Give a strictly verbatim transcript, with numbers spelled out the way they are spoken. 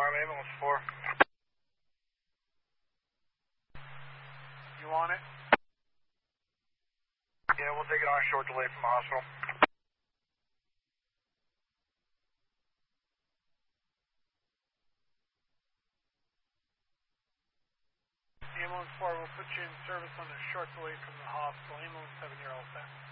I'm ambulance four. You want it? Yeah, we'll take it on a short delay from the hospital. Ambulance four will put you in service on a short delay from the hospital. Ambulance seven, you're all set.